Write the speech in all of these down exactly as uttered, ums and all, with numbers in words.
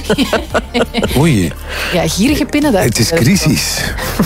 Oei. Ja, gierige pinnen. Dat Het is crisis.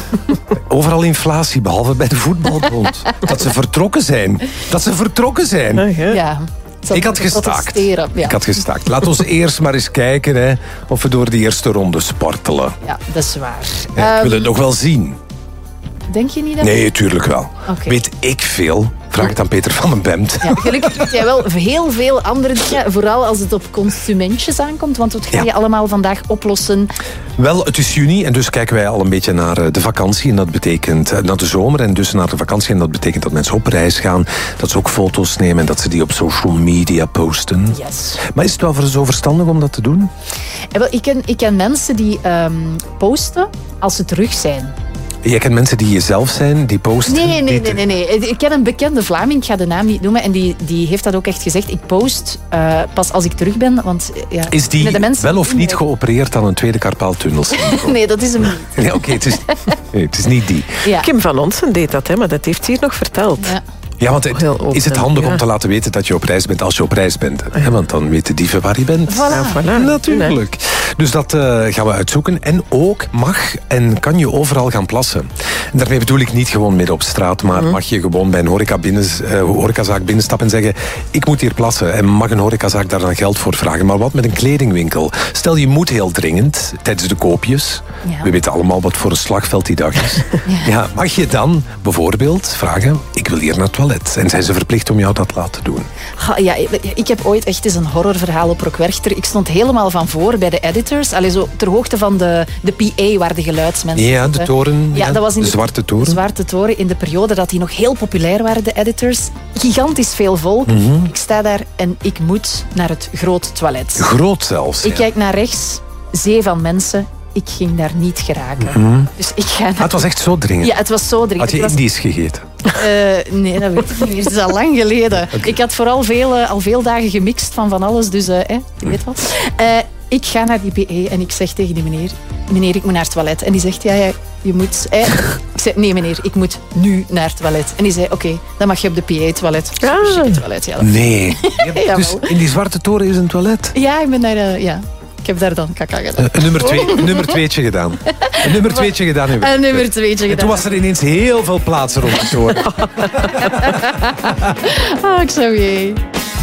Overal inflatie, behalve bij de voetbalbond. Dat ze vertrokken zijn. Dat ze vertrokken zijn. Okay. Ja. Ik had gestaakt. Ja. Ik had gestaakt. Laat ons eerst maar eens kijken hè, of we door de eerste ronde spartelen. Ja, dat is waar. Ja, ik wil Um, het nog wel zien. Denk je niet dat... Nee, tuurlijk wel. Okay. Weet ik veel? Vraag het aan Peter van den Bemt. Ja, gelukkig doet jij wel heel veel andere dingen. Vooral als het op consumentjes aankomt. Want wat ga je Ja. allemaal vandaag oplossen? Wel, het is juni en dus kijken wij al een beetje naar de vakantie. En dat betekent naar de zomer en dus naar de vakantie. En dat betekent dat mensen op reis gaan. Dat ze ook foto's nemen en dat ze die op social media posten. Yes. Maar is het wel zo verstandig om dat te doen? En wel, ik, ken, ik ken mensen die um, posten als ze terug zijn. Jij kent mensen die jezelf zijn, die posten? Nee, nee, die nee, nee, nee. Ik ken een bekende Vlaming, ik ga de naam niet noemen. En die, die heeft dat ook echt gezegd. Ik post uh, pas als ik terug ben. Want, ja, is die de mensen wel of niet nee. geopereerd aan een tweede karpaaltunnel? Nee, dat is hem niet. Nee, oké, okay, het, is, nee, het is niet die. Ja. Kim van Onsen deed dat, hè, maar dat heeft ze hier nog verteld. Ja. Ja, want het, is het handig ja. om te laten weten dat je op reis bent als je op reis bent? Hè? Want dan weten dieven waar je bent. Voilà. Ja, voilà. Natuurlijk. Dus dat uh, gaan we uitzoeken. En ook mag en kan je overal gaan plassen. En daarmee bedoel ik niet gewoon midden op straat, maar mm. mag je gewoon bij een horeca binnen, uh, horecazaak binnenstappen en zeggen ik moet hier plassen. En mag een horecazaak daar dan geld voor vragen. Maar wat met een kledingwinkel? Stel je moet heel dringend tijdens de koopjes. Ja. We weten allemaal wat voor een slagveld die dag is. Ja. Ja, mag je dan bijvoorbeeld vragen ik wil hier naar het toilet. En zijn ze verplicht om jou dat te laten doen? Ja, ik heb ooit echt eens een horrorverhaal op Rockwerchter. Ik stond helemaal van voor bij de editors. Allee, zo ter hoogte van de, de P A waar de geluidsmensen Ja, de toren. Ja, ja, dat was in de, de Zwarte Toren. De Zwarte Toren in de periode dat die nog heel populair waren, de editors. Gigantisch veel volk. Mm-hmm. Ik sta daar en ik moet naar het groot toilet. Groot zelfs. Ik ja. kijk naar rechts, zee van mensen. Ik ging daar niet geraken. Mm-hmm. Dus ik ga naar... ah, het was echt zo dringend? Ja, het was zo dringend. Had je was... Indisch gegeten? Uh, nee, dat weet ik niet meer. Het is al lang geleden. Okay. Ik had vooral veel, uh, al veel dagen gemixt van van alles. Dus, uh, eh, je weet wel. Uh, ik ga naar die P E en ik zeg tegen die meneer... Meneer, ik moet naar het toilet. En die zegt, ja, ja je moet... Eh. Ik zeg, nee meneer, ik moet nu naar het toilet. En die zei, oké, okay, dan mag je op de P E-toilet. Ah. toilet ja, nee. Ja, dus in die Zwarte Toren is een toilet? Ja, ik ben daar... Uh, ja. Ik heb daar dan kaka gedaan. Een nummer, twee, een nummer tweetje gedaan. Een nummer tweetje gedaan. Nu. Een nummer tweetje gedaan. En toen was er ineens heel veel plaats rond de toren. Ah, ik zou je...